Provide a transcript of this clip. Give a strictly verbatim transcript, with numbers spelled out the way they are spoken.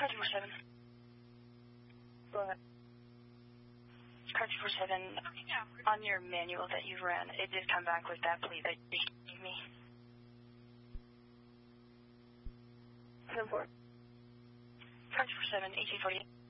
Car two four seven. Go ahead. Car two four seven, on your manual that you ran, it did come back with that plea that you gave me. ten four. Car two four seven, eighteen forty-eight.